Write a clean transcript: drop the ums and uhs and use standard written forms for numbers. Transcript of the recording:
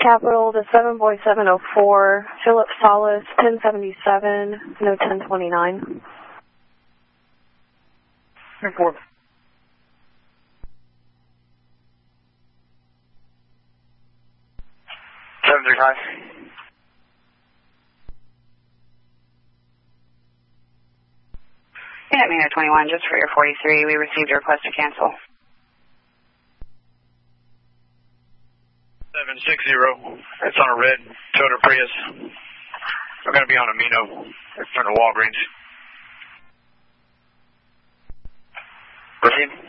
Capital to 7 Boy 704, Philip Solis, 1077, no 1029. Report. 735. Unit Mino 21, just for your 43, we received a request to cancel. 760, it's on a red Toyota Prius. We're going to be on a Mino in front of Walgreens. Proceed.